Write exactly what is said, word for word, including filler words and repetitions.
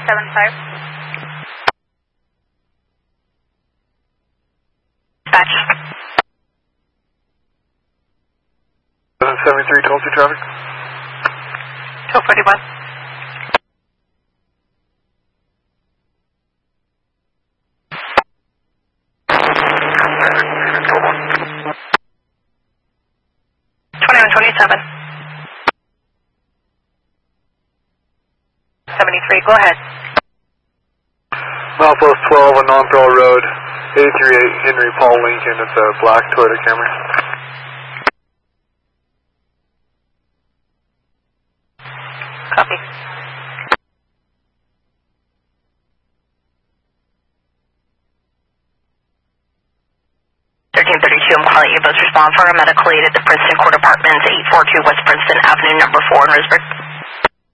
seven five. Dispatch. seven seventy-three Tulsa traffic. two forty-one. twenty-one twenty-seven. seventy-three, go ahead. Milepost twelve on Nonpareil Road, eight three eight Henry Paul Lincoln. It's a black Toyota Camry. Copy. thirteen thirty-two, I'm calling you. Both respond for a medical aid at the Princeton Court Apartments, eight forty-two West Princeton Avenue, number four in Risburg.